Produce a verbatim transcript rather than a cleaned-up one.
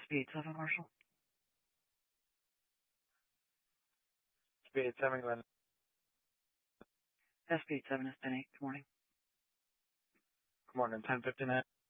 S B eight seven, Marshall. S B eight seven, Glenn. S B eight seven is ten eight. Good morning. Good morning, ten fifty-nine.